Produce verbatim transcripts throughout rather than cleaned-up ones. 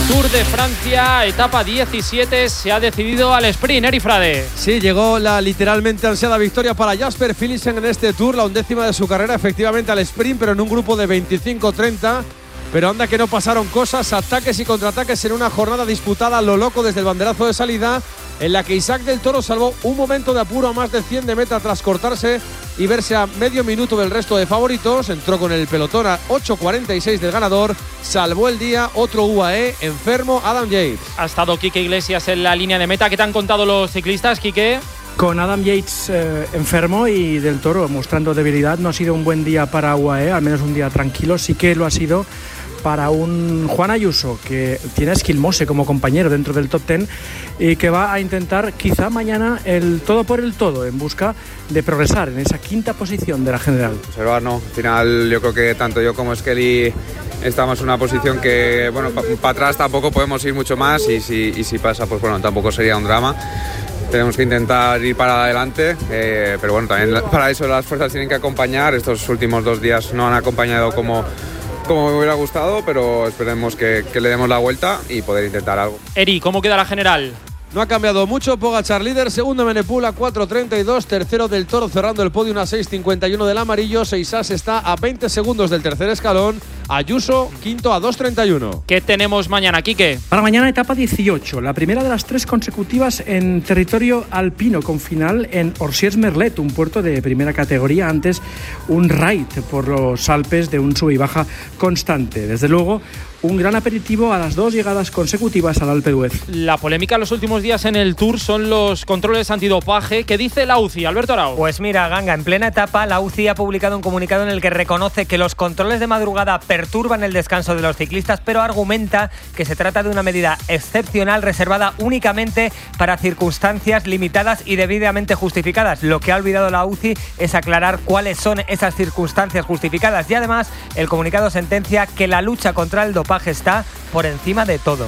Tour de Francia, etapa diecisiete, se ha decidido al sprint, Eri Frade. Sí, llegó la literalmente ansiada victoria para Jasper Philipsen en este Tour, la undécima de su carrera, efectivamente al sprint, pero en un grupo de veinticinco treinta. Pero anda que no pasaron cosas, ataques y contraataques en una jornada disputada a lo loco desde el banderazo de salida, en la que Isaac del Toro salvó un momento de apuro a más de cien de meta tras cortarse y verse a medio minuto del resto de favoritos. Entró con el pelotón a ocho cuarenta y seis del ganador, salvó el día otro U A E enfermo, Adam Yates. Ha estado Quique Iglesias en la línea de meta. ¿Qué te han contado los ciclistas, Quique? Con Adam Yates eh, enfermo y del Toro mostrando debilidad, no ha sido un buen día para U A E, al menos un día tranquilo. Sí que lo ha sido para un Juan Ayuso que tiene a Esquilmose como compañero dentro del top ten y que va a intentar quizá mañana el todo por el todo en busca de progresar en esa quinta posición de la general. Observar, no, al final yo creo que tanto yo como Skelly estamos en una posición que, bueno, para pa atrás tampoco podemos ir mucho más y si, y si pasa, pues bueno, tampoco sería un drama. Tenemos que intentar ir para adelante, eh, pero bueno, también para eso las fuerzas tienen que acompañar. Estos últimos dos días no han acompañado como como me hubiera gustado, pero esperemos que, que le demos la vuelta y poder intentar algo. Eri, ¿cómo queda la general? No ha cambiado mucho, Pogačar líder, segundo Menepul a cuatro treinta y dos, tercero del Toro cerrando el podio a seis cincuenta y uno del amarillo, Seisas está a veinte segundos del tercer escalón, Ayuso quinto a dos treinta y uno. ¿Qué tenemos mañana, Quique? Para mañana etapa dieciocho, la primera de las tres consecutivas en territorio alpino con final en Orsiers-Merlet, un puerto de primera categoría, antes un raid por los Alpes de un sube y baja constante. Desde luego, un gran aperitivo a las dos llegadas consecutivas al Alpe d'Huez. La polémica en los últimos días en el Tour son los controles antidopaje. ¿Qué dice la U C I, Alberto Arau? Pues mira, Ganga, en plena etapa la U C I ha publicado un comunicado en el que reconoce que los controles de madrugada perturban el descanso de los ciclistas, pero argumenta que se trata de una medida excepcional reservada únicamente para circunstancias limitadas y debidamente justificadas. Lo que ha olvidado la U C I es aclarar cuáles son esas circunstancias justificadas y además el comunicado sentencia que la lucha contra el dopaje está por encima de todo.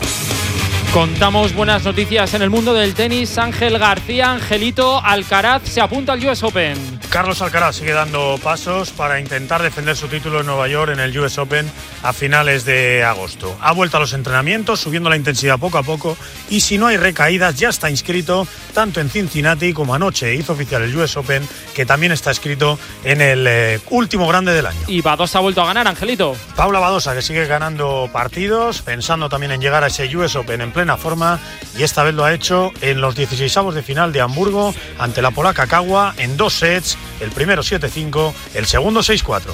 Contamos buenas noticias en el mundo del tenis. Ángel García, Angelito, Alcaraz se apunta al U S Open. Carlos Alcaraz sigue dando pasos para intentar defender su título en Nueva York en el U S Open a finales de agosto. Ha vuelto a los entrenamientos, subiendo la intensidad poco a poco y si no hay recaídas ya está inscrito tanto en Cincinnati como anoche hizo oficial el U S Open, que también está inscrito en el eh, último grande del año. Y Badosa ha vuelto a ganar, Angelito. Paula Badosa, que sigue ganando partidos, pensando también en llegar a ese U S Open en plena forma, y esta vez lo ha hecho en los dieciseisavos de final de Hamburgo ante la polaca Kawa en dos sets, el primero siete cinco, el segundo seis cuatro.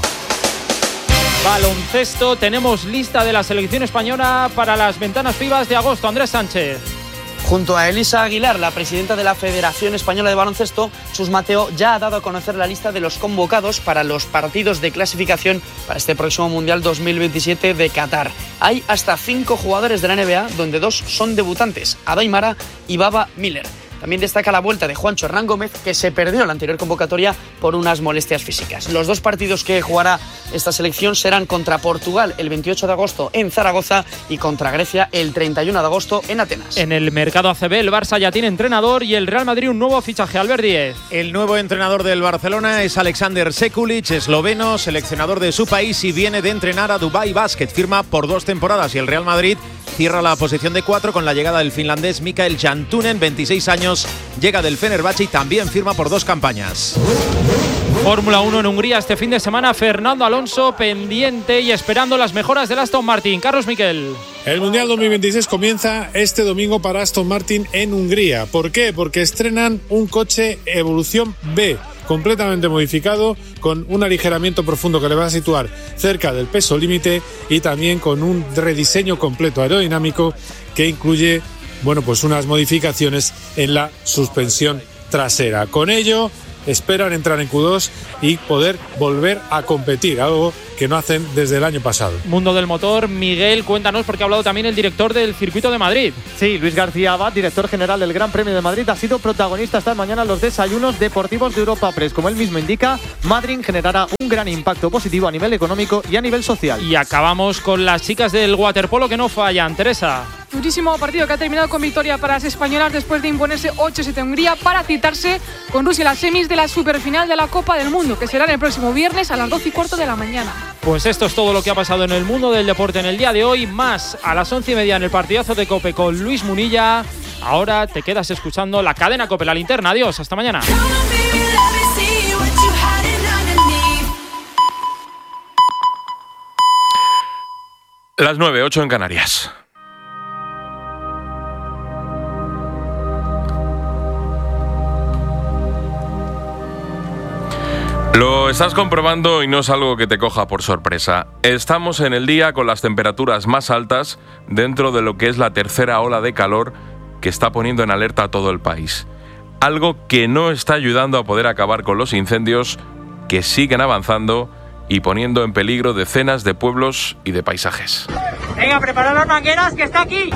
Baloncesto, tenemos lista de la selección española para las ventanas FIBAs de agosto. Andrés Sánchez. Junto a Elisa Aguilar, la presidenta de la Federación Española de Baloncesto, Chus Mateo ya ha dado a conocer la lista de los convocados para los partidos de clasificación para este próximo Mundial dos mil veintisiete de Qatar. Hay hasta cinco jugadores de la N B A, donde dos son debutantes, Adai Mara y Baba Miller. También destaca la vuelta de Juancho Hernán Gómez, que se perdió en la anterior convocatoria por unas molestias físicas. Los dos partidos que jugará esta selección serán contra Portugal el veintiocho de agosto en Zaragoza y contra Grecia el treinta y uno de agosto en Atenas. En el mercado A C B, el Barça ya tiene entrenador y el Real Madrid un nuevo fichaje. Albert Díez. El nuevo entrenador del Barcelona es Alexander Sekulic, esloveno, seleccionador de su país y viene de entrenar a Dubai Basket. Firma por dos temporadas y el Real Madrid cierra la posición de cuatro con la llegada del finlandés Mikael Jantunen, veintiséis años, llega del Fenerbahce y también firma por dos campañas. Fórmula uno en Hungría este fin de semana, Fernando Alonso pendiente y esperando las mejoras del Aston Martin. Carlos Miquel. El Mundial dos mil veintiséis comienza este domingo para Aston Martin en Hungría. ¿Por qué? Porque estrenan un coche Evolución B, completamente modificado, con un aligeramiento profundo que le va a situar cerca del peso límite y también con un rediseño completo aerodinámico que incluye, bueno, pues unas modificaciones en la suspensión trasera. Con ello esperan entrar en Q dos y poder volver a competir, algo que no hacen desde el año pasado. Mundo del motor, Miguel, cuéntanos, porque ha hablado también el director del Circuito de Madrid. Sí, Luis García Abad, director general del Gran Premio de Madrid, ha sido protagonista esta mañana en los desayunos deportivos de Europa Press. Como él mismo indica, Madrid generará un gran impacto positivo a nivel económico y a nivel social. Y acabamos con las chicas del waterpolo que no fallan. Teresa. durísimo partido que ha terminado con victoria para las españolas después de imponerse ocho siete a Hungría para citarse con Rusia en las semis de la superfinal de la Copa del Mundo, que será el próximo viernes a las doce y cuarto de la mañana. Pues esto es todo lo que ha pasado en el mundo del deporte en el día de hoy, más a las once y media en el partidazo de COPE con Luis Munilla. Ahora te quedas escuchando la cadena COPE, la linterna. Adiós, hasta mañana. Las nueve, ocho en Canarias. Lo estás comprobando y no es algo que te coja por sorpresa. Estamos en el día con las temperaturas más altas dentro de lo que es la tercera ola de calor que está poniendo en alerta a todo el país. Algo que no está ayudando a poder acabar con los incendios que siguen avanzando y poniendo en peligro decenas de pueblos y de paisajes. Venga, preparad las mangueras, que está aquí.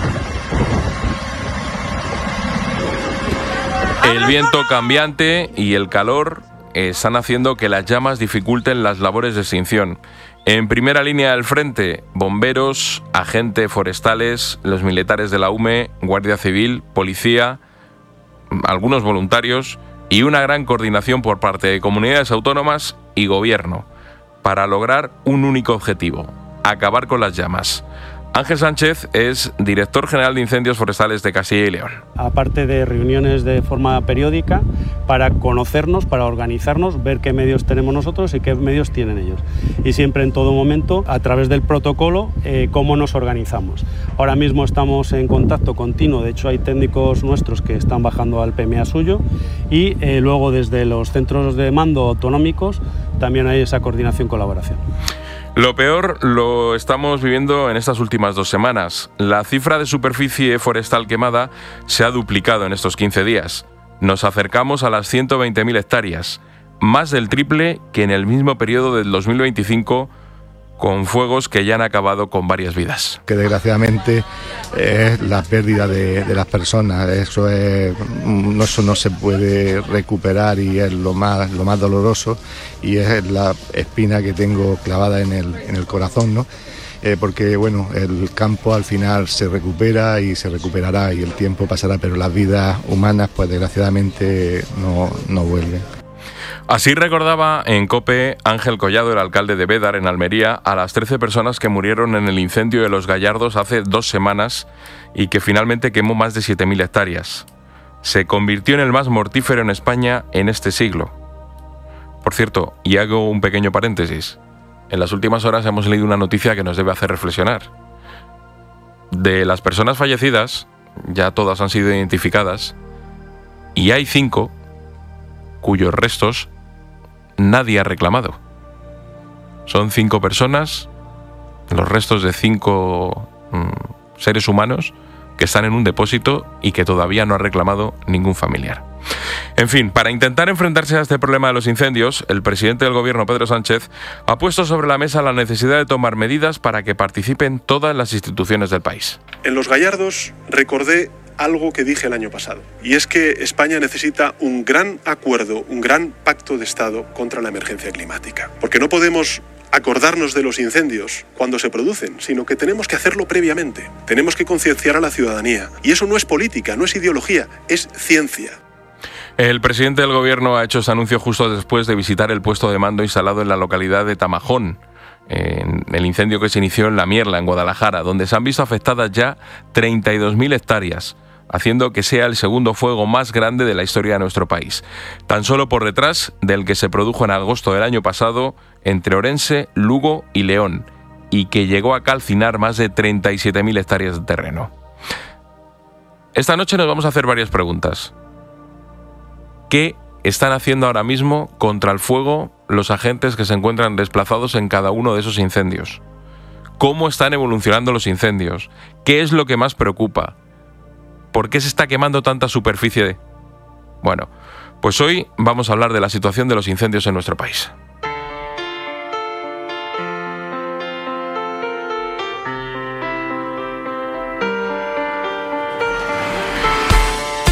El viento cambiante y el calor están haciendo que las llamas dificulten las labores de extinción. En primera línea del frente, bomberos, agentes forestales, los militares de la U M E, Guardia Civil, policía, algunos voluntarios y una gran coordinación por parte de comunidades autónomas y gobierno para lograr un único objetivo: acabar con las llamas. Ángel Sánchez es director general de Incendios Forestales de Castilla y León. Aparte de reuniones de forma periódica para conocernos, para organizarnos, ver qué medios tenemos nosotros y qué medios tienen ellos. Y siempre en todo momento, a través del protocolo, eh, cómo nos organizamos. Ahora mismo estamos en contacto continuo, de hecho hay técnicos nuestros que están bajando al P M A suyo y eh, luego desde los centros de mando autonómicos también hay esa coordinación y colaboración. Lo peor lo estamos viviendo en estas últimas dos semanas. La cifra de superficie forestal quemada se ha duplicado en estos quince días. Nos acercamos a las ciento veinte mil hectáreas, más del triple que en el mismo periodo del dos mil veinticinco, con fuegos que ya han acabado con varias vidas. Que desgraciadamente es la pérdida de, de las personas, eso, es, eso no se puede recuperar y es lo más, lo más doloroso y es la espina que tengo clavada en el, en el corazón, ¿no? Eh, porque bueno, el campo al final se recupera y se recuperará y el tiempo pasará, pero las vidas humanas pues desgraciadamente no, no vuelven. Así recordaba en COPE Ángel Collado, el alcalde de Bédar, en Almería, a las trece personas que murieron en el incendio de Los Gallardos hace dos semanas y que finalmente quemó más de siete mil hectáreas. Se convirtió en el más mortífero en España en este siglo. Por cierto, y hago un pequeño paréntesis, en las últimas horas hemos leído una noticia que nos debe hacer reflexionar. De las personas fallecidas, ya todas han sido identificadas, y hay cinco cuyos restos nadie ha reclamado. Son cinco personas, los restos de cinco mmm, seres humanos que están en un depósito y que todavía no ha reclamado ningún familiar. En fin, para intentar enfrentarse a este problema de los incendios, el presidente del gobierno, Pedro Sánchez, ha puesto sobre la mesa la necesidad de tomar medidas para que participen todas las instituciones del país. En Los Gallardos recordé algo que dije el año pasado, y es que España necesita un gran acuerdo, un gran pacto de Estado contra la emergencia climática, porque no podemos acordarnos de los incendios cuando se producen, sino que tenemos que hacerlo previamente. Tenemos que concienciar a la ciudadanía, y eso no es política, no es ideología, es ciencia. El presidente del gobierno ha hecho ese anuncio justo después de visitar el puesto de mando instalado en la localidad de Tamajón, en el incendio que se inició en La Mierla, en Guadalajara, donde se han visto afectadas ya treinta y dos mil hectáreas, haciendo que sea el segundo fuego más grande de la historia de nuestro país, tan solo por detrás del que se produjo en agosto del año pasado entre Orense, Lugo y León, y que llegó a calcinar más de treinta y siete mil hectáreas de terreno. Esta noche nos vamos a hacer varias preguntas. ¿Qué están haciendo ahora mismo contra el fuego los agentes que se encuentran desplazados en cada uno de esos incendios? ¿Cómo están evolucionando los incendios? ¿Qué es lo que más preocupa? ¿Por qué se está quemando tanta superficie? Bueno, pues hoy vamos a hablar de la situación de los incendios en nuestro país.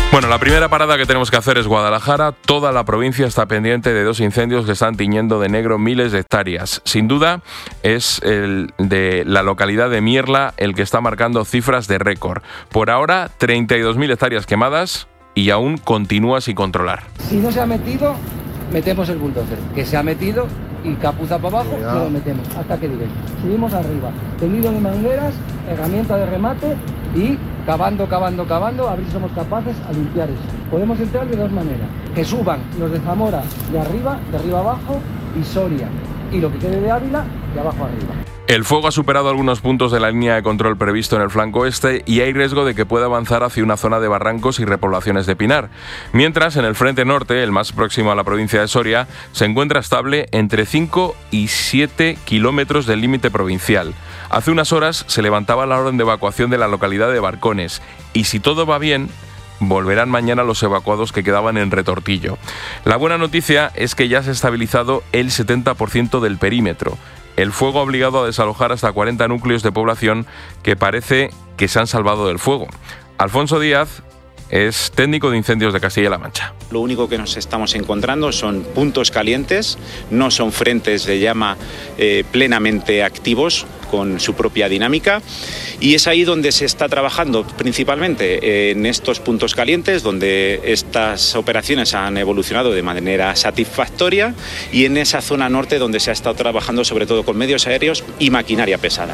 Bueno, la primera parada que tenemos que hacer es Guadalajara. Toda la provincia está pendiente de dos incendios que están tiñendo de negro miles de hectáreas. Sin duda, es el de la localidad de Mierla el que está marcando cifras de récord. Por ahora, treinta y dos mil hectáreas quemadas y aún continúa sin controlar. Si no se ha metido, metemos el bulldozer. Que se ha metido y capuza para abajo, no lo metemos. Hasta que digáis. Subimos arriba. Tendido de mangueras, herramienta de remate y cavando, cavando, cavando, a ver si somos capaces a limpiar eso. Podemos entrar de dos maneras. Que suban los de Zamora de arriba, de arriba abajo, y Soria. Y lo que quede de Ávila, de abajo arriba. El fuego ha superado algunos puntos de la línea de control previsto en el flanco este y hay riesgo de que pueda avanzar hacia una zona de barrancos y repoblaciones de pinar. Mientras, en el frente norte, el más próximo a la provincia de Soria, se encuentra estable entre cinco y siete kilómetros del límite provincial. Hace unas horas se levantaba la orden de evacuación de la localidad de Barcones y si todo va bien, volverán mañana los evacuados que quedaban en Retortillo. La buena noticia es que ya se ha estabilizado el setenta por ciento del perímetro. El fuego ha obligado a desalojar hasta cuarenta núcleos de población que parece que se han salvado del fuego. Alfonso Díaz es técnico de incendios de Castilla-La Mancha. Lo único que nos estamos encontrando son puntos calientes, no son frentes de llama eh, plenamente activos con su propia dinámica y es ahí donde se está trabajando principalmente, en estos puntos calientes donde estas operaciones han evolucionado de manera satisfactoria y en esa zona norte donde se ha estado trabajando sobre todo con medios aéreos y maquinaria pesada.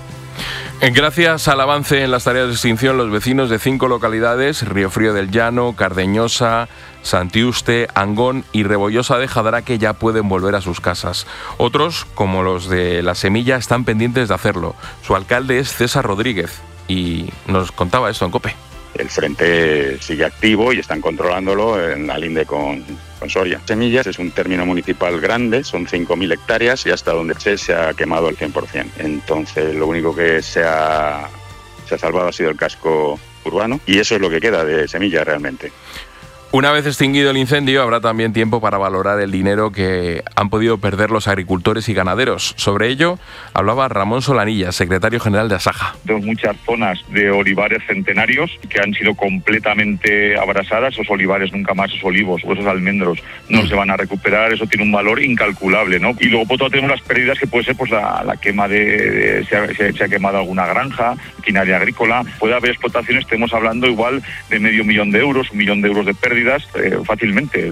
Gracias al avance en las tareas de extinción, los vecinos de cinco localidades, Riofrío del Llano, Cardeñosa, Santiuste, Angón y Rebollosa de Jadaraque ya pueden volver a sus casas. Otros, como los de La Semilla, están pendientes de hacerlo. Su alcalde es César Rodríguez y nos contaba esto en COPE. El frente sigue activo y están controlándolo en la linde con, con Soria. Semillas es un término municipal grande, son cinco mil hectáreas y hasta donde sé se ha quemado el cien por ciento. Entonces lo único que se ha, se ha salvado ha sido el casco urbano y eso es lo que queda de Semillas realmente. Una vez extinguido el incendio, habrá también tiempo para valorar el dinero que han podido perder los agricultores y ganaderos. Sobre ello hablaba Ramón Solanilla, secretario general de Asaja. Tenemos muchas zonas de olivares centenarios que han sido completamente abrasadas. Esos olivares nunca más, esos olivos o esos almendros no se van a recuperar. Eso tiene un valor incalculable, ¿no? Y luego por otro tenemos las pérdidas que puede ser pues la, la quema de, de se, ha, se, se ha quemado alguna granja, maquinaria agrícola. Puede haber explotaciones, estamos hablando igual de medio millón de euros, un millón de euros de pérdidas. Eh, fácilmente.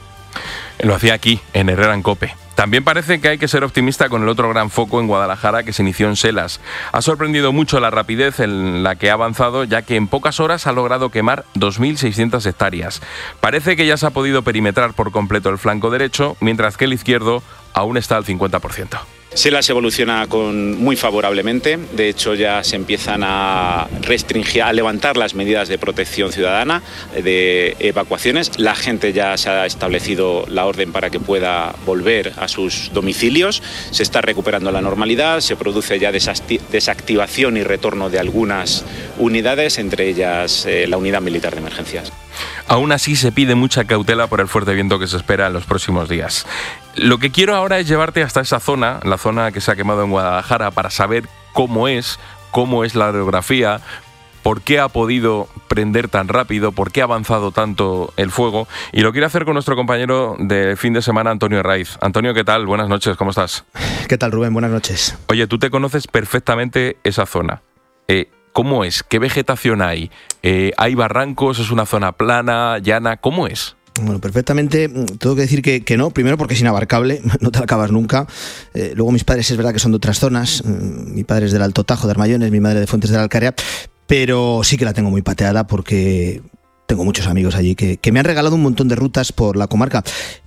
Lo hacía aquí, en Herrera en COPE. También parece que hay que ser optimista con el otro gran foco en Guadalajara que se inició en Selas. Ha sorprendido mucho la rapidez en la que ha avanzado, ya que en pocas horas ha logrado quemar dos mil seiscientas hectáreas. Parece que ya se ha podido perimetrar por completo el flanco derecho, mientras que el izquierdo aún está al cincuenta por ciento. Selas evoluciona con muy favorablemente, de hecho ya se empiezan a restringir, a levantar las medidas de protección ciudadana, de evacuaciones. La gente ya se ha establecido la orden para que pueda volver a sus domicilios, se está recuperando la normalidad, se produce ya desactivación y retorno de algunas unidades, entre ellas eh, la unidad militar de emergencias. Aún así se pide mucha cautela por el fuerte viento que se espera en los próximos días. Lo que quiero ahora es llevarte hasta esa zona, la zona que se ha quemado en Guadalajara, para saber cómo es, cómo es la orografía, por qué ha podido prender tan rápido, por qué ha avanzado tanto el fuego. Y lo quiero hacer con nuestro compañero de fin de semana, Antonio Herraiz. Antonio, ¿qué tal? Buenas noches, ¿cómo estás? ¿Qué tal, Rubén? Buenas noches. Oye, tú te conoces perfectamente esa zona. Eh, ¿Cómo es? ¿Qué vegetación hay? Eh, ¿Hay barrancos? ¿Es una zona plana, llana? ¿Cómo es? Bueno, perfectamente. Tengo que decir que, que no. Primero porque es inabarcable, no te la acabas nunca. Eh, luego mis padres es verdad que son de otras zonas. Mi padre es del Alto Tajo, de Armayones, mi madre de Fuentes de la Alcarea. Pero sí que la tengo muy pateada porque tengo muchos amigos allí que, que me han regalado un montón de rutas por la comarca.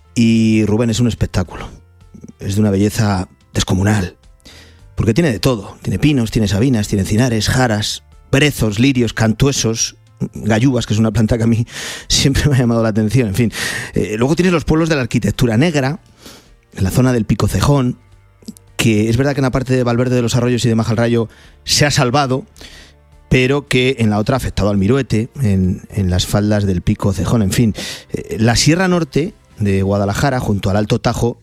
Y Rubén, es un espectáculo. Es de una belleza descomunal. Porque tiene de todo. Tiene pinos, tiene sabinas, tiene encinares, jaras, brezos, lirios, cantuesos, gallubas, que es una planta que a mí siempre me ha llamado la atención. En fin, eh, luego tienes los pueblos de la arquitectura negra, en la zona del Pico Cejón, que es verdad que en la parte de Valverde de los Arroyos y de Majalrayo se ha salvado, pero que en la otra ha afectado al Miruete, en, en las faldas del Pico Cejón. En fin, eh, la Sierra Norte de Guadalajara, junto al Alto Tajo,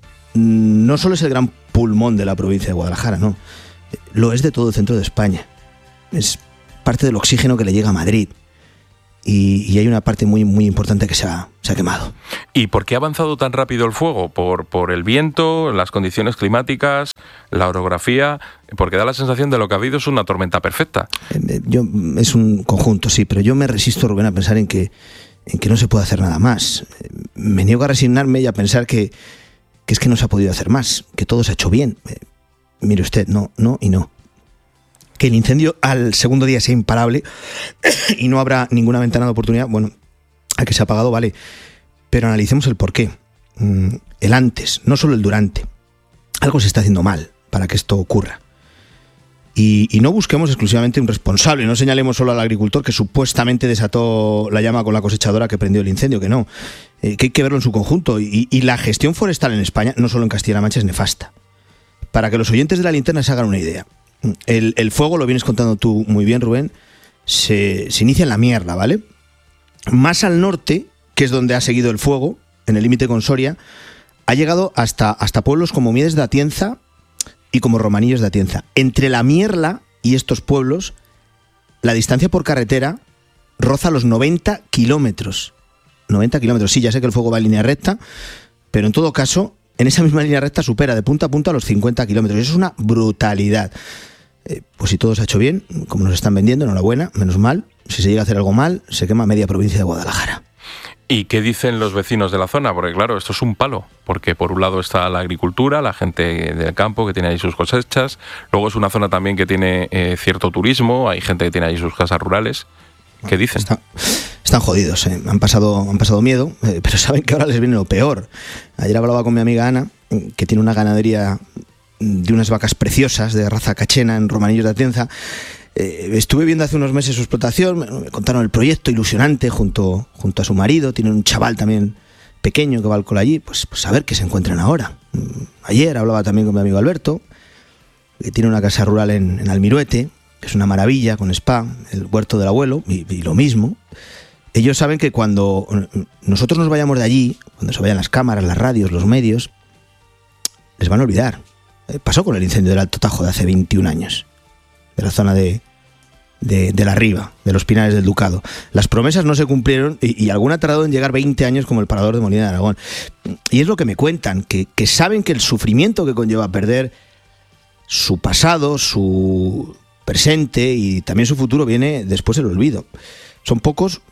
no solo es el gran pulmón de la provincia de Guadalajara, no, lo es de todo el centro de España. Es parte del oxígeno que le llega a Madrid. y, y hay una parte muy, muy importante que se ha, se ha quemado. ¿Y por qué ha avanzado tan rápido el fuego? ¿Por, por el viento, las condiciones climáticas, la orografía? Porque da la sensación de lo que ha habido es una tormenta perfecta. Eh, yo, es un conjunto, sí, pero yo me resisto, Rubén, a pensar en que, en que no se puede hacer nada más. Me niego a resignarme y a pensar que, que es que no se ha podido hacer más, que todo se ha hecho bien. Eh, mire usted, no, no y no. Que el incendio al segundo día sea imparable y no habrá ninguna ventana de oportunidad, bueno, a que se ha apagado, vale, pero analicemos el porqué, el antes, no solo el durante. Algo se está haciendo mal para que esto ocurra. Y, y no busquemos exclusivamente un responsable, no señalemos solo al agricultor que supuestamente desató la llama con la cosechadora que prendió el incendio, que no, eh, que hay que verlo en su conjunto. Y, y la gestión forestal en España, no solo en Castilla-La Mancha, es nefasta. Para que los oyentes de La Linterna se hagan una idea. El, el fuego, lo vienes contando tú muy bien, Rubén, se, se inicia en la Mierla, ¿vale? Más al norte, que es donde ha seguido el fuego, en el límite con Soria, ha llegado hasta, hasta pueblos como Miedes de Atienza y como Romanillos de Atienza. Entre la Mierla y estos pueblos, la distancia por carretera roza los noventa kilómetros. noventa kilómetros, sí, ya sé que el fuego va en línea recta, pero en todo caso, en esa misma línea recta supera de punta a punta los cincuenta kilómetros. Eso es una brutalidad. Eh, pues si todo se ha hecho bien, como nos están vendiendo, enhorabuena, menos mal. Si se llega a hacer algo mal, se quema media provincia de Guadalajara. ¿Y qué dicen los vecinos de la zona? Porque claro, esto es un palo, porque por un lado está la agricultura, la gente del campo que tiene ahí sus cosechas, luego es una zona también que tiene eh, cierto turismo, hay gente que tiene ahí sus casas rurales. ¿Qué dicen? Está, están jodidos, ¿eh? han, pasado, han pasado miedo, eh, pero saben que ahora les viene lo peor. Ayer hablaba con mi amiga Ana, que tiene una ganadería de unas vacas preciosas de raza cachena en Romanillos de Atienza. Eh, estuve viendo hace unos meses su explotación, me contaron el proyecto ilusionante junto, junto a su marido, tienen un chaval también pequeño que va al cole allí, pues, pues a ver qué se encuentran ahora. Ayer hablaba también con mi amigo Alberto, que tiene una casa rural en, en Almiruete, que es una maravilla, con spa, el huerto del abuelo, y, y lo mismo. Ellos saben que cuando nosotros nos vayamos de allí, cuando se vayan las cámaras, las radios, los medios, les van a olvidar. Eh, pasó con el incendio del Alto Tajo de hace veintiún años, de la zona de, de, de la Riva, de los Pinares del Ducado. Las promesas no se cumplieron y, y alguna ha tardado en llegar veinte años, como el parador de Molina de Aragón. Y es lo que me cuentan, que, que saben que el sufrimiento que conlleva perder su pasado, su presente y también su futuro viene después del olvido. Son pocos,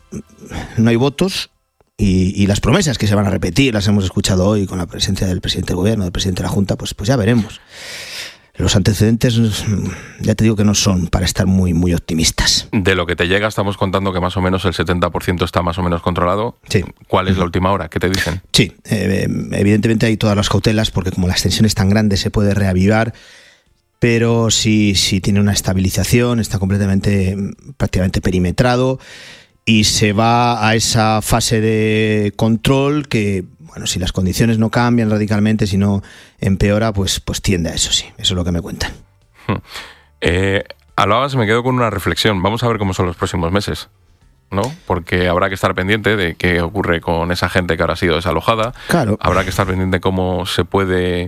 no hay votos y, y las promesas que se van a repetir las hemos escuchado hoy con la presencia del presidente del gobierno, del presidente de la Junta, pues, pues ya veremos. Los antecedentes, ya te digo que no son para estar muy, muy optimistas. De lo que te llega, estamos contando que más o menos el setenta por ciento está más o menos controlado. Sí. ¿Cuál es la última hora? ¿Qué te dicen? Sí, eh, evidentemente hay todas las cautelas porque como la extensión es tan grande se puede reavivar, pero si, si tiene una estabilización, está completamente, prácticamente perimetrado y se va a esa fase de control que, bueno, si las condiciones no cambian radicalmente, si no empeora, pues, pues tiende a eso, sí. Eso es lo que me cuentan. Eh, hablabas, me quedo con una reflexión. Vamos a ver cómo son los próximos meses, ¿no? Porque habrá que estar pendiente de qué ocurre con esa gente que ahora ha sido desalojada. Claro. Habrá que estar pendiente de cómo se puede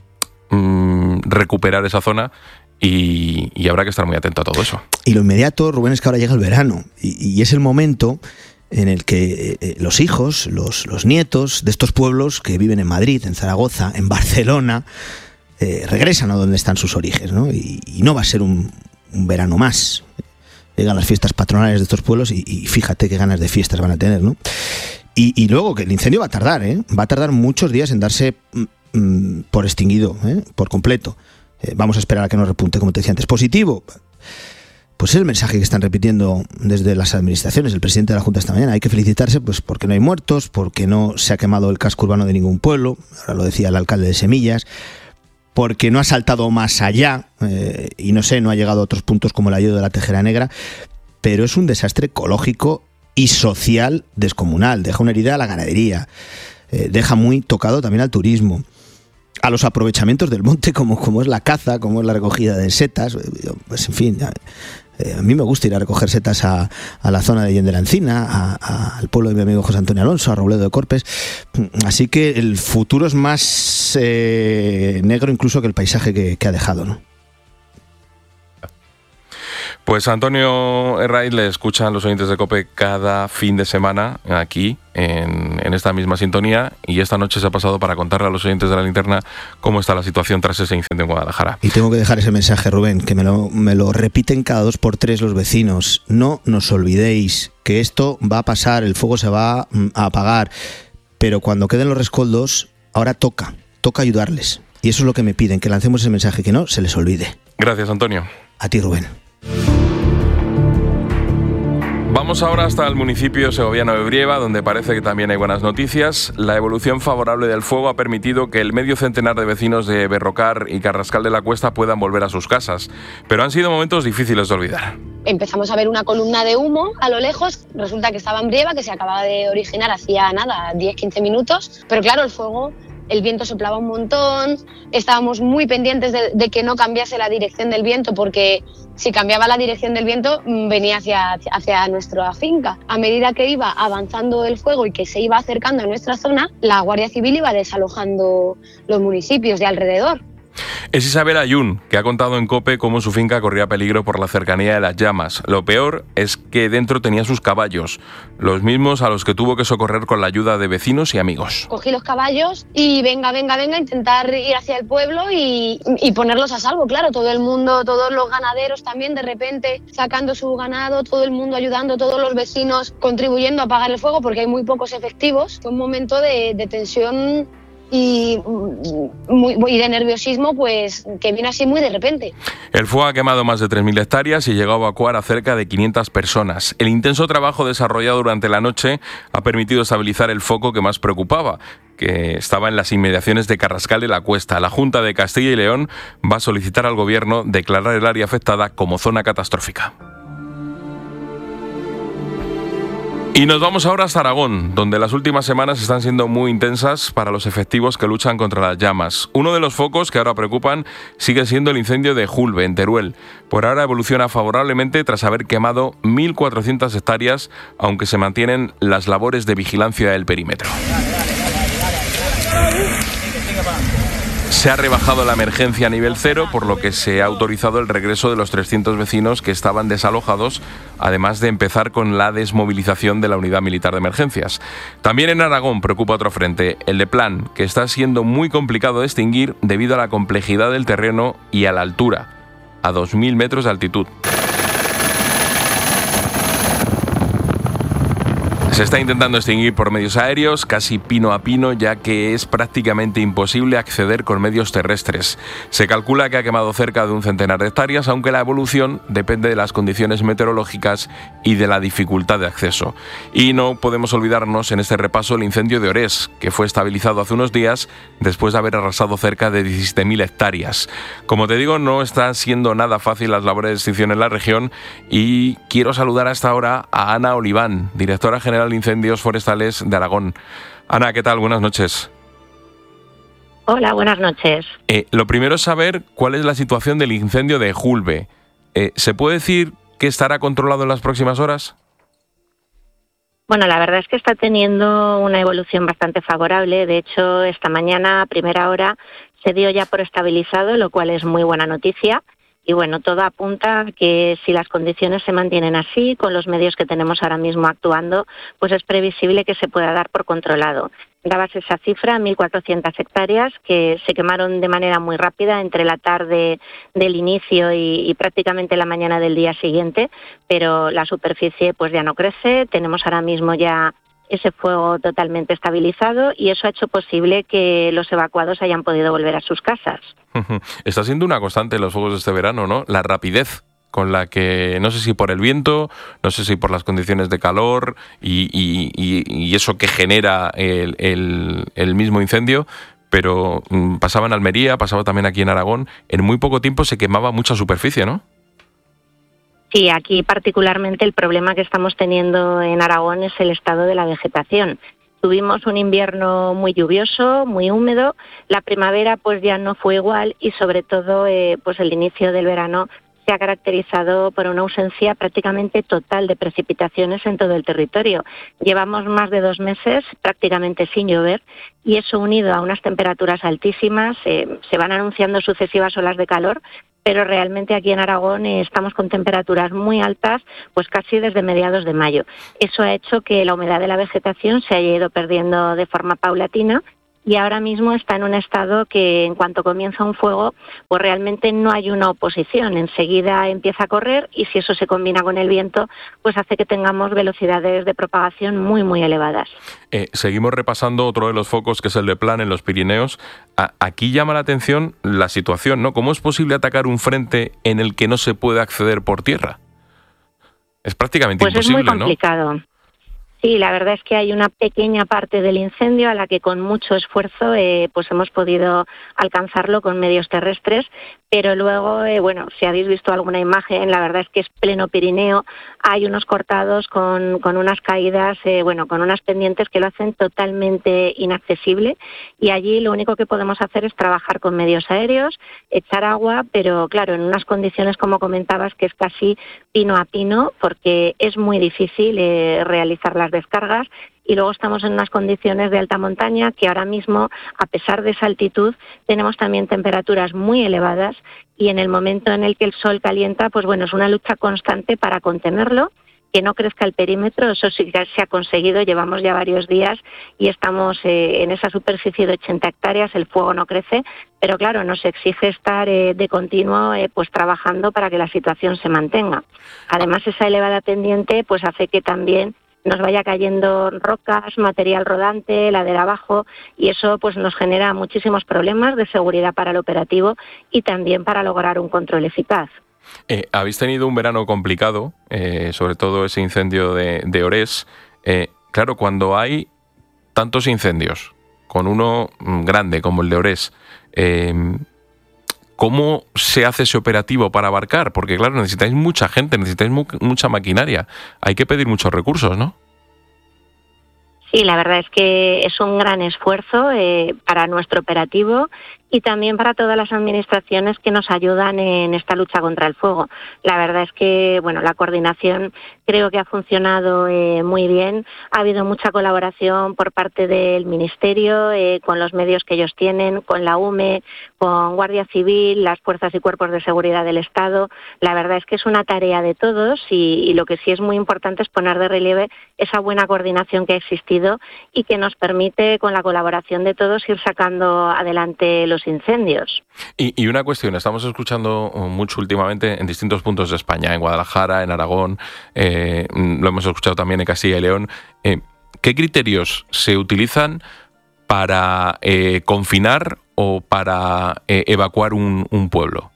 mmm, recuperar esa zona. Y, y habrá que estar muy atento a todo eso. Y lo inmediato, Rubén, es que ahora llega el verano y, y es el momento en el que eh, los hijos, los, los nietos de estos pueblos que viven en Madrid, en Zaragoza, en Barcelona, eh, regresan a donde están sus orígenes, ¿no? Y, y no va a ser un, un verano más. Llegan las fiestas patronales de estos pueblos y, y fíjate qué ganas de fiestas van a tener, ¿no? Y, y luego que el incendio va a tardar, ¿eh? Va a tardar muchos días en darse mm, por extinguido, ¿eh? Por completo. Eh, vamos a esperar a que nos repunte, como te decía antes. Positivo, pues es el mensaje que están repitiendo desde las administraciones. El presidente de la Junta esta mañana, hay que felicitarse pues porque no hay muertos, porque no se ha quemado el casco urbano de ningún pueblo, ahora lo decía el alcalde de Semillas, porque no ha saltado más allá, eh, y no sé, no ha llegado a otros puntos como el ayo de la Tejera Negra, pero es un desastre ecológico y social descomunal. Deja una herida a la ganadería, eh, deja muy tocado también al turismo, a los aprovechamientos del monte, como, como es la caza, como es la recogida de setas. Pues en fin, a, eh, a mí me gusta ir a recoger setas a, a la zona de Yen de la Encina, a, a, al pueblo de mi amigo José Antonio Alonso, a Robledo de Corpes. Así que el futuro es más eh, negro incluso que el paisaje que, que ha dejado, ¿no? Pues Antonio Herraiz le escuchan los oyentes de COPE cada fin de semana aquí en, en esta misma sintonía, y esta noche se ha pasado para contarle a los oyentes de La Linterna cómo está la situación tras ese incendio en Guadalajara. Y tengo que dejar ese mensaje, Rubén, que me lo, me lo repiten cada dos por tres los vecinos. No nos olvidéis que esto va a pasar, el fuego se va a apagar, pero cuando queden los rescoldos, ahora toca, toca ayudarles. Y eso es lo que me piden, que lancemos ese mensaje, que no se les olvide. Gracias, Antonio. A ti, Rubén. Vamos ahora hasta el municipio segoviano de Brieva, donde parece que también hay buenas noticias. La evolución favorable del fuego ha permitido que el medio centenar de vecinos de Berrocar y Carrascal de la Cuesta puedan volver a sus casas. Pero han sido momentos difíciles de olvidar. Empezamos a ver una columna de humo a lo lejos. Resulta que estaba en Brieva, que se acababa de originar hacía nada, diez a quince minutos. Pero claro, el fuego... El viento soplaba un montón, estábamos muy pendientes de, de que no cambiase la dirección del viento, porque si cambiaba la dirección del viento venía hacia, hacia nuestra finca. A medida que iba avanzando el fuego y que se iba acercando a nuestra zona, la Guardia Civil iba desalojando los municipios de alrededor. Es Isabel Ayun, que ha contado en COPE cómo su finca corría peligro por la cercanía de las llamas. Lo peor es que dentro tenía sus caballos, los mismos a los que tuvo que socorrer con la ayuda de vecinos y amigos. Cogí los caballos y venga, venga, venga, intentar ir hacia el pueblo y, y ponerlos a salvo. Claro, todo el mundo, todos los ganaderos también de repente sacando su ganado, todo el mundo ayudando, todos los vecinos contribuyendo a apagar el fuego porque hay muy pocos efectivos. Fue un momento de, de tensión y, muy, y de nerviosismo, pues que vino así muy de repente. El fuego ha quemado más de tres mil hectáreas y llegó a evacuar a cerca de quinientas personas. El intenso trabajo desarrollado durante la noche ha permitido estabilizar el foco que más preocupaba, que estaba en las inmediaciones de Carrascal de la Cuesta. La Junta de Castilla y León va a solicitar al Gobierno declarar el área afectada como zona catastrófica. Y nos vamos ahora hasta Aragón, donde las últimas semanas están siendo muy intensas para los efectivos que luchan contra las llamas. Uno de los focos que ahora preocupan sigue siendo el incendio de Julbe, en Teruel. Por ahora evoluciona favorablemente tras haber quemado mil cuatrocientas hectáreas, aunque se mantienen las labores de vigilancia del perímetro. Se ha rebajado la emergencia a nivel cero, por lo que se ha autorizado el regreso de los trescientos vecinos que estaban desalojados, además de empezar con la desmovilización de la unidad militar de emergencias. También en Aragón preocupa otro frente, el de Plan, que está siendo muy complicado de extinguir debido a la complejidad del terreno y a la altura, a dos mil metros de altitud. Se está intentando extinguir por medios aéreos, casi pino a pino, ya que es prácticamente imposible acceder con medios terrestres. Se calcula que ha quemado cerca de un centenar de hectáreas, aunque la evolución depende de las condiciones meteorológicas y de la dificultad de acceso. Y no podemos olvidarnos en este repaso el incendio de Orés, que fue estabilizado hace unos días después de haber arrasado cerca de diecisiete mil hectáreas. Como te digo, no está siendo nada fácil las labores de extinción en la región, y quiero saludar a esta hora a Ana Oliván, directora general de Incendios Forestales de Aragón. Ana, ¿qué tal? Buenas noches. Hola, buenas noches. Eh, lo primero es saber cuál es la situación del incendio de Julbe. Eh, ¿Se puede decir que estará controlado en las próximas horas? Bueno, la verdad es que está teniendo una evolución bastante favorable. De hecho, esta mañana a primera hora se dio ya por estabilizado, lo cual es muy buena noticia. Y bueno, todo apunta a que si las condiciones se mantienen así, con los medios que tenemos ahora mismo actuando, pues es previsible que se pueda dar por controlado. Dabas esa cifra, mil cuatrocientas hectáreas, que se quemaron de manera muy rápida entre la tarde del inicio y, y prácticamente la mañana del día siguiente, pero la superficie pues ya no crece. Tenemos ahora mismo ya ese fuego totalmente estabilizado y eso ha hecho posible que los evacuados hayan podido volver a sus casas. Está siendo una constante en los fuegos de este verano, ¿no? La rapidez con la que, no sé si por el viento, no sé si por las condiciones de calor y, y, y, y eso que genera el, el, el mismo incendio, pero mm, pasaba en Almería, pasaba también aquí en Aragón, en muy poco tiempo se quemaba mucha superficie, ¿no? Sí, aquí particularmente el problema que estamos teniendo en Aragón es el estado de la vegetación. Tuvimos un invierno muy lluvioso, muy húmedo, la primavera pues ya no fue igual y sobre todo eh, pues el inicio del verano se ha caracterizado por una ausencia prácticamente total de precipitaciones en todo el territorio. Llevamos más de dos meses prácticamente sin llover y eso unido a unas temperaturas altísimas, eh, se van anunciando sucesivas olas de calor, pero realmente aquí en Aragón eh, estamos con temperaturas muy altas, pues casi desde mediados de mayo. Eso ha hecho que la humedad de la vegetación se haya ido perdiendo de forma paulatina y ahora mismo está en un estado que en cuanto comienza un fuego, pues realmente no hay una oposición, enseguida empieza a correr y si eso se combina con el viento, pues hace que tengamos velocidades de propagación muy, muy elevadas. Eh, seguimos repasando otro de los focos, que es el de Plan en los Pirineos. A- aquí llama la atención la situación, ¿no? ¿Cómo es posible atacar un frente en el que no se puede acceder por tierra? Es prácticamente pues imposible, es muy complicado, ¿no? Sí, la verdad es que hay una pequeña parte del incendio a la que con mucho esfuerzo eh, pues hemos podido alcanzarlo con medios terrestres, pero luego, eh, bueno, si habéis visto alguna imagen, la verdad es que es pleno Pirineo, hay unos cortados con, con unas caídas, eh, bueno, con unas pendientes que lo hacen totalmente inaccesible y allí lo único que podemos hacer es trabajar con medios aéreos, echar agua, pero claro, en unas condiciones como comentabas que es casi pino a pino porque es muy difícil eh, realizar las descargas y luego estamos en unas condiciones de alta montaña que ahora mismo, a pesar de esa altitud, tenemos también temperaturas muy elevadas y en el momento en el que el sol calienta, pues bueno, es una lucha constante para contenerlo, que no crezca el perímetro, eso sí que se ha conseguido, llevamos ya varios días y estamos eh, en esa superficie de ochenta hectáreas, el fuego no crece, pero claro, nos exige estar eh, de continuo eh, pues trabajando para que la situación se mantenga. Además, esa elevada pendiente pues hace que también nos vaya cayendo rocas, material rodante, ladera abajo, y eso pues nos genera muchísimos problemas de seguridad para el operativo y también para lograr un control eficaz. Eh, habéis tenido un verano complicado, eh, sobre todo ese incendio de, de Orés. Eh, claro, cuando hay tantos incendios, con uno grande como el de Orés, eh, ¿cómo se hace ese operativo para abarcar? Porque claro, necesitáis mucha gente, necesitáis mu- mucha maquinaria. Hay que pedir muchos recursos, ¿no? Sí, la verdad es que es un gran esfuerzo eh, para nuestro operativo y también para todas las administraciones que nos ayudan en esta lucha contra el fuego. La verdad es que, bueno, la coordinación creo que ha funcionado eh, muy bien. Ha habido mucha colaboración por parte del Ministerio, eh, con los medios que ellos tienen, con la U M E, con Guardia Civil, las fuerzas y cuerpos de seguridad del Estado. La verdad es que es una tarea de todos y, y lo que sí es muy importante es poner de relieve esa buena coordinación que ha existido y que nos permite, con la colaboración de todos, ir sacando adelante los incendios. Y, y una cuestión, estamos escuchando mucho últimamente en distintos puntos de España, en Guadalajara, en Aragón, eh, lo hemos escuchado también en Castilla y León. Eh, ¿Qué criterios se utilizan para eh, confinar o para eh, evacuar un, un pueblo?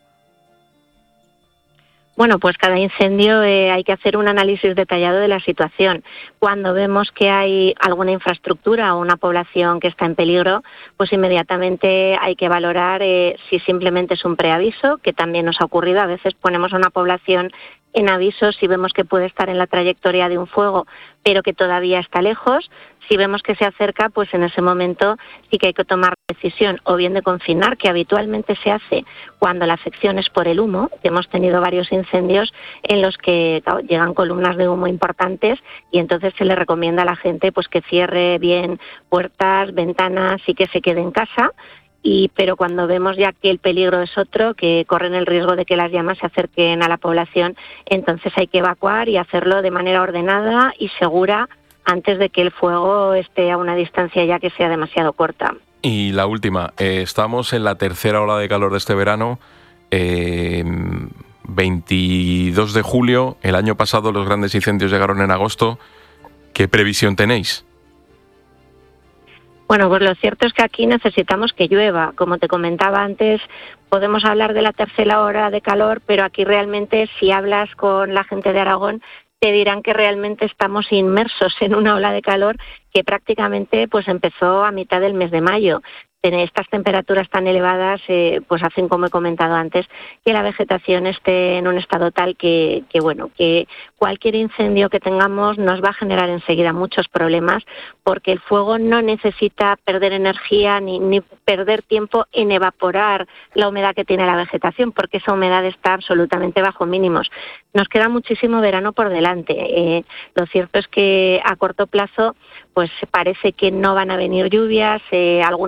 Bueno, pues cada incendio eh, hay que hacer un análisis detallado de la situación. Cuando vemos que hay alguna infraestructura o una población que está en peligro, pues inmediatamente hay que valorar eh, si simplemente es un preaviso, que también nos ha ocurrido. A veces ponemos a una población en aviso si vemos que puede estar en la trayectoria de un fuego, pero que todavía está lejos. Si vemos que se acerca, pues en ese momento sí que hay que tomar la decisión o bien de confinar, que habitualmente se hace cuando la afección es por el humo, que hemos tenido varios incendios en los que claro, llegan columnas de humo importantes y entonces se le recomienda a la gente pues que cierre bien puertas, ventanas y que se quede en casa. Y, pero cuando vemos ya que el peligro es otro, que corren el riesgo de que las llamas se acerquen a la población, entonces hay que evacuar y hacerlo de manera ordenada y segura antes de que el fuego esté a una distancia ya que sea demasiado corta. Y la última, eh, estamos en la tercera ola de calor de este verano, eh, veintidós de julio, el año pasado los grandes incendios llegaron en agosto. ¿Qué previsión tenéis? Bueno, pues lo cierto es que aquí necesitamos que llueva. Como te comentaba antes, podemos hablar de la tercera ola de calor, pero aquí realmente si hablas con la gente de Aragón, te dirán que realmente estamos inmersos en una ola de calor que prácticamente pues empezó a mitad del mes de mayo. Estas temperaturas tan elevadas eh, pues hacen, como he comentado antes, que la vegetación esté en un estado tal que, que bueno que cualquier incendio que tengamos nos va a generar enseguida muchos problemas, porque el fuego no necesita perder energía ni, ni perder tiempo en evaporar la humedad que tiene la vegetación, porque esa humedad está absolutamente bajo mínimos. Nos queda muchísimo verano por delante. Eh, lo cierto es que a corto plazo pues parece que no van a venir lluvias. Eh, algunos pues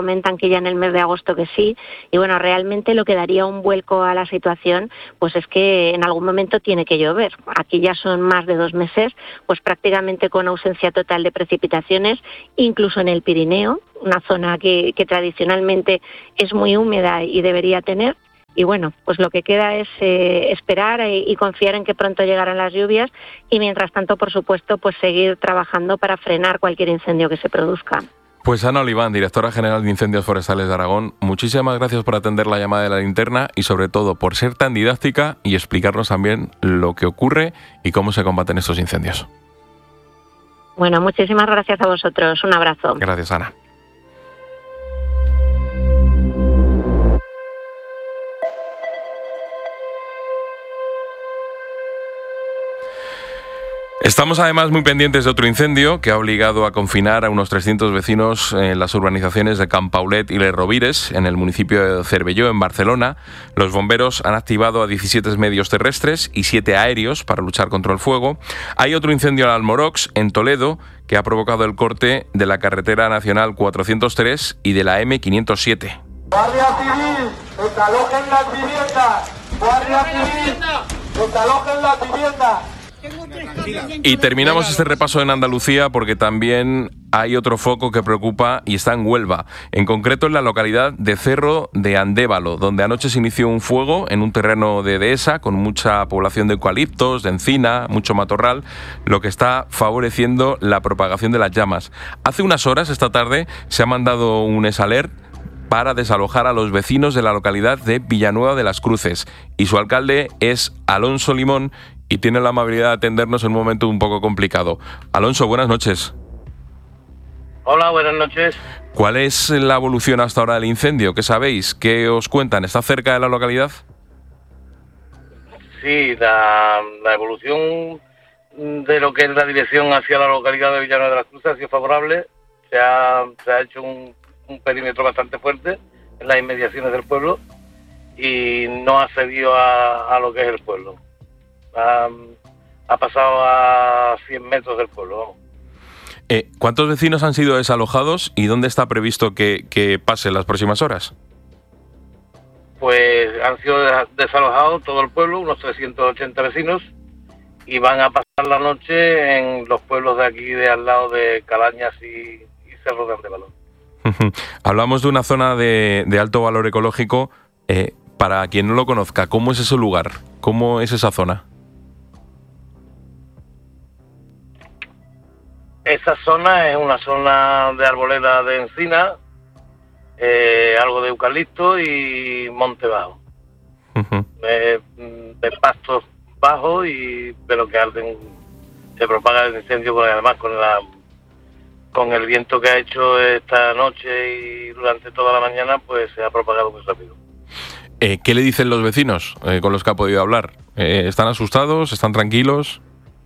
comentan que ya en el mes de agosto que sí. Y bueno, realmente lo que daría un vuelco a la situación, pues es que en algún momento tiene que llover. Aquí ya son más de dos meses, pues prácticamente con ausencia total de precipitaciones, incluso en el Pirineo, una zona que, que tradicionalmente es muy húmeda y debería tener. Y bueno, pues lo que queda es eh, esperar y, y confiar en que pronto llegarán las lluvias y mientras tanto, por supuesto, pues seguir trabajando para frenar cualquier incendio que se produzca. Pues Ana Oliván, directora general de Incendios Forestales de Aragón, muchísimas gracias por atender la llamada de la linterna y sobre todo por ser tan didáctica y explicarnos también lo que ocurre y cómo se combaten estos incendios. Bueno, muchísimas gracias a vosotros. Un abrazo. Gracias, Ana. Estamos además muy pendientes de otro incendio que ha obligado a confinar a unos trescientos vecinos en las urbanizaciones de Can Paulet y Les Rovires, en el municipio de Cervelló, en Barcelona. Los bomberos han activado a diecisiete medios terrestres y siete aéreos para luchar contra el fuego. Hay otro incendio en Almorox, en Toledo, que ha provocado el corte de la carretera nacional cuatrocientos tres y de la eme quinientos siete. Guardia Civil, desalojen las viviendas. Guardia Civil, desalojen las viviendas. Y terminamos este repaso en Andalucía porque también hay otro foco que preocupa y está en Huelva, en concreto en la localidad de Cerro de Andévalo, donde anoche se inició un fuego en un terreno de dehesa con mucha población de eucaliptos, de encina, mucho matorral, lo que está favoreciendo la propagación de las llamas. Hace unas horas, esta tarde, se ha mandado un esalert para desalojar a los vecinos de la localidad de Villanueva de las Cruces y su alcalde es Alonso Limón y tiene la amabilidad de atendernos en un momento un poco complicado. Alonso, buenas noches. Hola, buenas noches. ¿Cuál es la evolución hasta ahora del incendio? ¿Qué sabéis? ¿Qué os cuentan? ¿Está cerca de la localidad? Sí, la, la evolución de lo que es la dirección hacia la localidad de Villanueva de las Cruces ha sido favorable. Se ha, se ha hecho un, un perímetro bastante fuerte en las inmediaciones del pueblo y no ha cedido a, a lo que es el pueblo. Ha, ha pasado a cien metros del pueblo, vamos. Eh, ¿Cuántos vecinos han sido desalojados y dónde está previsto que, que pase en las próximas horas? Pues han sido desalojados todo el pueblo, unos trescientos ochenta vecinos, y van a pasar la noche en los pueblos de aquí, de al lado de Calañas y, y Cerro de Andévalo. Hablamos de una zona de, de alto valor ecológico. Eh, para quien no lo conozca, ¿cómo es ese lugar? ¿Cómo es esa zona? Esa zona es una zona de arboleda de encina, eh, algo de eucalipto y monte bajo. Uh-huh. eh, de pastos bajos y pero que arden, se propaga el incendio porque además con la con el viento que ha hecho esta noche y durante toda la mañana, pues se ha propagado muy rápido. Eh, ¿Qué le dicen los vecinos eh, con los que ha podido hablar? Eh, ¿Están asustados? ¿Están tranquilos?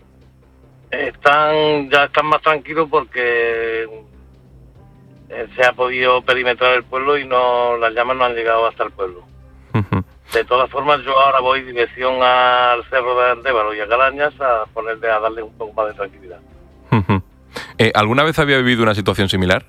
Están ya están más tranquilos porque eh, se ha podido perimetrar el pueblo y no las llamas no han llegado hasta el pueblo. Uh-huh. De todas formas, yo ahora voy dirección al Cerro de Andévalo y a Calañas a ponerle a darle un poco más de tranquilidad. Uh-huh. Eh, ¿Alguna vez había vivido una situación similar?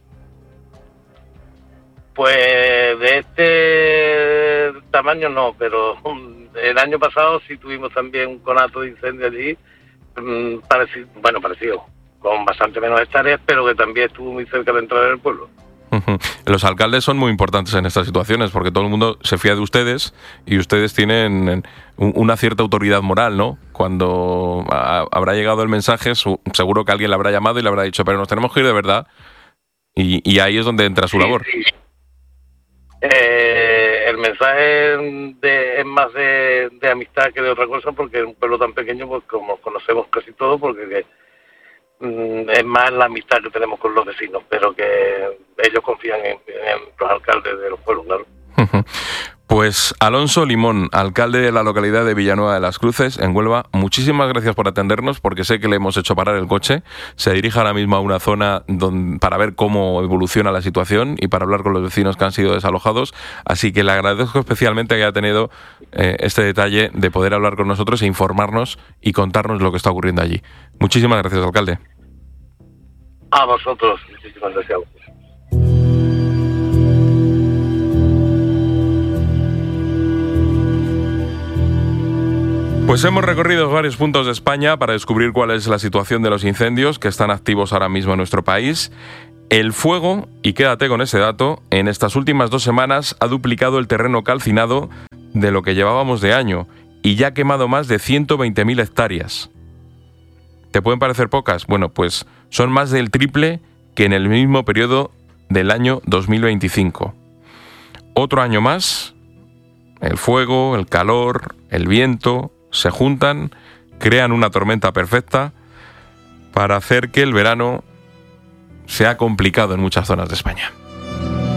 Pues de este tamaño no, pero el año pasado sí tuvimos también un conato de incendio allí. Parecido, bueno, parecido, con bastante menos hectáreas, pero que también estuvo muy cerca de entrar en el pueblo. Uh-huh. Los alcaldes son muy importantes en estas situaciones porque todo el mundo se fía de ustedes y ustedes tienen una cierta autoridad moral, ¿no? Cuando a, habrá llegado el mensaje, su, seguro que alguien le habrá llamado y le habrá dicho, pero nos tenemos que ir de verdad, y, y ahí es donde entra su sí, labor. Sí. Eh, el mensaje de, es más de, de amistad que de otra cosa, porque en un pueblo tan pequeño, pues como conocemos casi todo, porque que, mm, es más la amistad que tenemos con los vecinos, pero que ellos confían en, en los alcaldes de los pueblos, claro. Pues Alonso Limón, alcalde de la localidad de Villanueva de las Cruces, en Huelva, muchísimas gracias por atendernos, porque sé que le hemos hecho parar el coche. Se dirige ahora mismo a una zona donde, para ver cómo evoluciona la situación y para hablar con los vecinos que han sido desalojados. Así que le agradezco especialmente que haya tenido eh, este detalle de poder hablar con nosotros e informarnos y contarnos lo que está ocurriendo allí. Muchísimas gracias, alcalde. A vosotros, muchísimas gracias. Pues hemos recorrido varios puntos de España para descubrir cuál es la situación de los incendios que están activos ahora mismo en nuestro país. El fuego, y quédate con ese dato, en estas últimas dos semanas ha duplicado el terreno calcinado de lo que llevábamos de año y ya ha quemado más de ciento veinte mil hectáreas. ¿Te pueden parecer pocas? Bueno, pues son más del triple que en el mismo periodo del año dos mil veinticinco. Otro año más, el fuego, el calor, el viento se juntan, crean una tormenta perfecta para hacer que el verano sea complicado en muchas zonas de España.